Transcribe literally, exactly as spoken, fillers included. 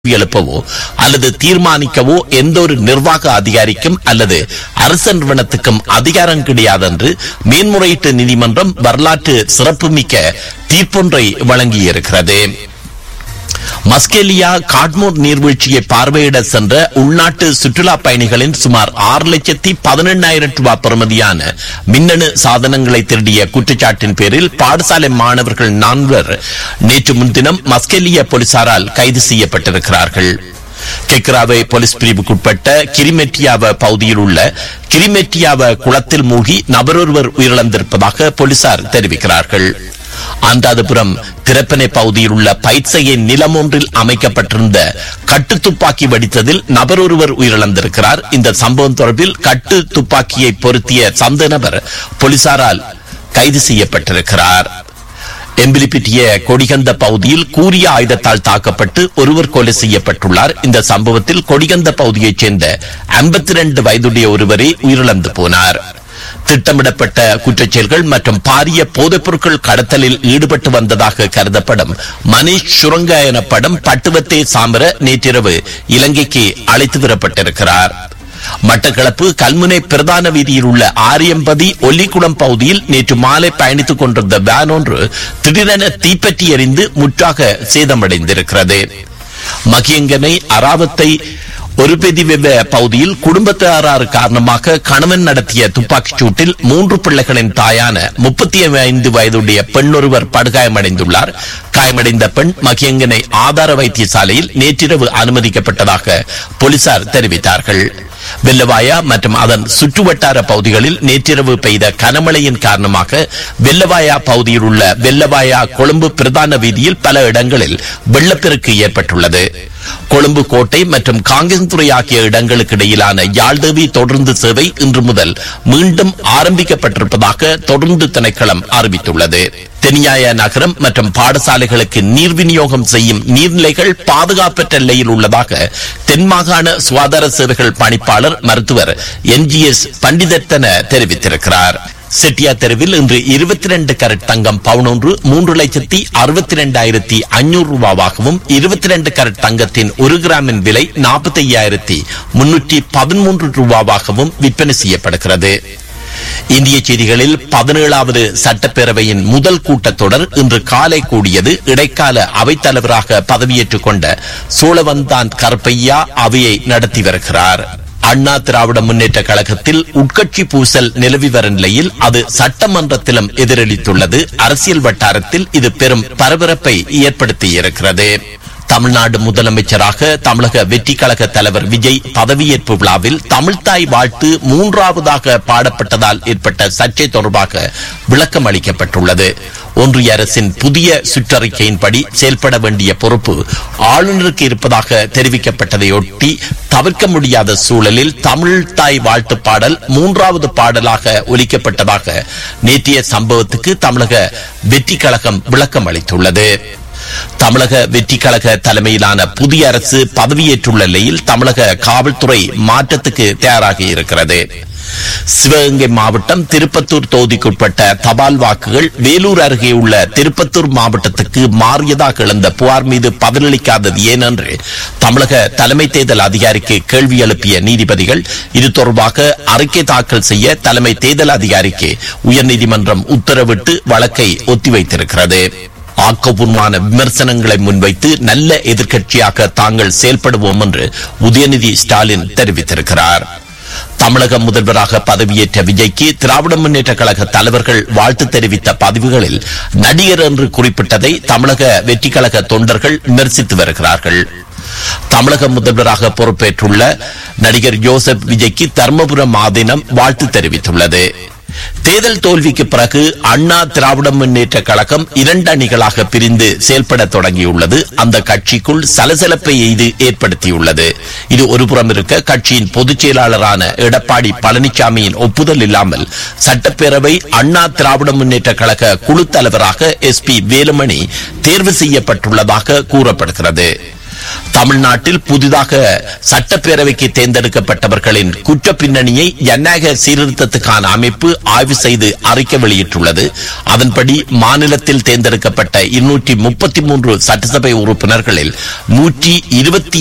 எழுப்பவோ அல்லது தீர்மானிக்கவோ எந்த ஒரு நிர்வாக அதிகாரிக்கும் அல்லது அரசு நிறுவனத்துக்கும் அதிகாரம் கிடையாது என்று மேன்முறையீட்டு நீதிமன்றம் வரலாற்று சிறப்புமிக்க தீர்ப்பொன்றை வழங்கியிருக்கிறது. மஸ்கெலியா காட்மோர் நீர்வீழ்ச்சியை பார்வையிட சென்ற உள்நாட்டு சுற்றுலா பயணிகளின் சுமார் ஆறு லட்சத்தி பதினெண்ணாயிரம் ரூபாய் பெறுமதியான மின்னணு சாதனங்களை திருடிய குற்றச்சாட்டின் பேரில் பாடசாலை மாணவர்கள் நான்வர் நேற்று முன்தினம் மஸ்கெலியா போலீசாரால் கைது செய்யப்பட்டிருக்கிறார்கள். கெக்ராவை போலீஸ் பிரிவுக்குட்பட்ட கிரிமெட்டியாவ பகுதியில் உள்ள கிரிமெட்டியாவ குளத்தில் மூழ்கி நபரொருவர் உயிரிழந்திருப்பதாக போலீசார் தெரிவிக்கிறார்கள். அந்தாதிபுரம் திரப்பனை பகுதியில் உள்ள பயிற்சையை நிலம் ஒன்றில் அமைக்கப்பட்டிருந்த கட்டு துப்பாக்கி வெடித்ததில் நபர் ஒருவர் உயிரிழந்திருக்கிறார். இந்த சம்பவம் தொடர்பில் கட்டு துப்பாக்கியை பொருத்திய சந்த நபர் போலீசாரால் கைது செய்யப்பட்டிருக்கிறார். எம்பிலிப்பிட்டிய கொடிகந்த பகுதியில் கூரிய ஆயுதத்தால் தாக்கப்பட்டு ஒருவர் கொலை செய்யப்பட்டுள்ளார். இந்த சம்பவத்தில் கொடிகந்த பகுதியைச் சேர்ந்த ஐம்பத்தி இரண்டு வயதுடைய ஒருவரை உயிரிழந்து போனார். திட்டமிடப்பட்ட குற்றச்செயல்கள் மற்றும் பாரிய போதைப் பொருட்கள் கடத்தலில் ஈடுபட்டு வந்ததாக கருதப்படும் மனிஷ் சுரங்க எனப்படும் பட்டுவத்தே சாமர நேற்றிரவு இலங்கைக்கு அழைத்து வரப்பட்டிருக்கிறார். மட்டக்களப்பு கல்முனை பிரதான வீதியில் உள்ள ஆரியம்பதி ஒல்லிக்குளம் பகுதியில் நேற்று மாலை பயணித்துக் கொண்டிருந்த வேன் ஒன்று திடீரென தீப்பற்றி எறிந்து முற்றாக சேதமடைந்திருக்கிறது. மகியங்கனை அராவத்தை ஒரு பெதிவெவ பகுதியில் குடும்பத்தாரார் காரணமாக கணவன் நடத்திய துப்பாக்கிச் சூட்டில் மூன்று பிள்ளைகளின் தாயான முப்பத்தி ஐந்து வயதுடைய பெண் ஒருவர் படுகாயமடைந்துள்ளார். காயமடைந்த பெண் மகியங்கனை ஆதார வைத்தியசாலையில் நேற்றிரவு அனுமதிக்கப்பட்டதாக போலீசார் தெரிவித்தார்கள். வெள்ளவாயா மற்றும் அதன் சுற்றுவட்டார பகுதிகளில் நேற்றிரவு பெய்த கனமழையின் காரணமாக வெள்ளவாயா பகுதியில் உள்ள வெள்ளவாயா கொழும்பு பிரதான வீதியில் பல இடங்களில் வெள்ளப்பெருக்கு ஏற்பட்டுள்ளது. கொழும்பு கோட்டை மற்றும் காங்கேசன்துறை ஆகிய இடங்களுக்கு இடையிலான யாழ்தேவி தொடர்ந்து சேவை இன்று முதல் மீண்டும் ஆரம்பிக்கப்பட்டிருப்பதாக தொடர்ந்து திணைக்களம் அறிவித்துள்ளது. தென்னியாய நகரம் மற்றும் பாடசாலைகளுக்கு நீர் விநியோகம் செய்யும் நீர்நிலைகள் பாதுகாப்பற்ற நிலையில் உள்ளதாக தென்மாகாண சுகாதார சேவைகள் பணிப்பாளர் மருத்துவர் என் ஜி எஸ் பண்டிதத்தன தெரிவித்திருக்கிறார். செட்டியா தெருவில் இன்று இருபத்தி இரண்டு கரட் தங்கம் பவுனொன்று மூன்று லட்சத்தி அறுபத்தி இரண்டாயிரத்தி ஐநூறு ரூபாவாகவும் இருபத்தி இரண்டு கரட் தங்கத்தின் ஒரு கிராமின் விலை நாற்பத்தி ஐயாயிரத்தி முன்னூற்றி பதிமூன்று ரூபாவாகவும் விற்பனை செய்யப்படுகிறது. இந்திய செய்திகளில் பதினேழாவது சட்டப்பேரவையின் முதல் கூட்டத்தொடர் இன்று காலை கூடியது. இடைக்கால அவைத்தலைவராக பதவியேற்றுக் கொண்ட சோழவந்தான் கருப்பையா அவையை நடத்தி வருகிறார். அண்ணா திராவிட முன்னேற்ற கழகத்தில் உட்கட்சி பூசல் நிலவி வரும் நிலையில் அது சட்டமன்றத்திலும் எதிரொலித்துள்ளது. அரசியல் வட்டாரத்தில் இது பெரும் பரபரப்பை ஏற்படுத்தியிருக்கிறது. தமிழ்நாடு முதலமைச்சராக தமிழக வெற்றி கழக தலைவர் விஜய் பதவியேற்பு விழாவில் தமிழ்தாய் வாழ்த்து மூன்றாவதாக பாடப்பட்டதால் ஏற்பட்ட சர்ச்சை தொடர்பாக விளக்கம் அளிக்கப்பட்டுள்ளது. ஒன்றிய அரசின் புதிய சுற்றறிக்கையின்படி செயல்பட வேண்டிய பொறுப்பு ஆளுநருக்கு இருப்பதாக தெரிவிக்கப்பட்டதையொட்டி தவிர்க்க முடியாத சூழலில் தமிழ்தாய் வாழ்த்து பாடல் மூன்றாவது பாடலாக ஒலிக்கப்பட்டதாக நேற்றைய சம்பவத்துக்கு தமிழக வெற்றி கழகம் விளக்கம் அளித்துள்ளது. தமிழக வெற்றி கழக தலைமையிலான புதிய அரசு பதவியேற்றுள்ள நிலையில் தமிழக காவல்துறை மாற்றத்துக்கு தயாராகி இருக்கிறது. சிவகங்கை மாவட்டம் திருப்பத்தூர் தொகுதிக்குட்பட்ட தபால் வாக்குகள் வேலூர் அருகே உள்ள திருப்பத்தூர் மாவட்டத்துக்கு மாறியதாக எழுந்த புகார் மீது பதிலளிக்காதது ஏனென்று தமிழக தலைமை தேர்தல் அதிகாரிக்கு கேள்வி எழுப்பிய நீதிபதிகள் இது தொடர்பாக அறிக்கை தாக்கல் செய்ய தலைமை தேர்தல் அதிகாரிக்கு உயர்நீதிமன்றம் உத்தரவிட்டு வழக்கை ஒத்திவைத்திருக்கிறது. ஆக்கப்பூர்வமான விமர்சனங்களை முன்வைத்து நல்ல எதிர்க்கட்சியாக தாங்கள் செயல்படுவோம் என்று உதயநிதி ஸ்டாலின் தெரிவித்திருக்கிறார். தமிழக முதல்வராக பதவியேற்ற விஜய்க்கு திராவிட முன்னேற்ற கழக தலைவர்கள் வாழ்த்து தெரிவித்த பதிவுகளில் நடிகர் என்று குறிப்பிட்டதை தமிழக வெற்றி கழக தொண்டர்கள் விமர்சித்து வருகிறார்கள். தமிழக முதல்வராக பொறுப்பேற்றுள்ள நடிகர் ஜோசப் விஜய்க்கு தர்மபுரம் ஆதீனம் வாழ்த்து தெரிவித்துள்ளது. தேர்தல் தோல்விக்கு பிறகு அண்ணா திராவிட முன்னேற்ற கழகம் இரண்டு அணிகளாக பிரிந்து செயல்பட தொடங்கியுள்ளது. அந்த கட்சிக்குள் சலசலப்பை இது ஏற்படுத்தியுள்ளது. இது ஒருபுறம் இருக்க கட்சியின் பொதுச் செயலாளரான எடப்பாடி பழனிசாமியின் ஒப்புதல் இல்லாமல் சட்டப்பேரவை அண்ணா திராவிட முன்னேற்ற கழக குழு தலைவராக எஸ் பி வேலுமணி தேர்வு செய்யப்பட்டுள்ளதாக கூறப்படுகிறது. தமிழ்நாட்டில் புதிதாக சட்டப்பேரவைக்கு தேர்ந்தெடுக்கப்பட்டவர்களின் குற்ற பின்னணியை ஜனநாயக சீர்திருத்தத்துக்கான அமைப்பு ஆய்வு செய்து அறிக்கை வெளியிட்டுள்ளது. அதன்படி மாநிலத்தில் தேர்ந்தெடுக்கப்பட்ட இருநூற்றி முப்பத்தி மூன்று சட்டசபை உறுப்பினர்களில் நூற்றி இருபத்தி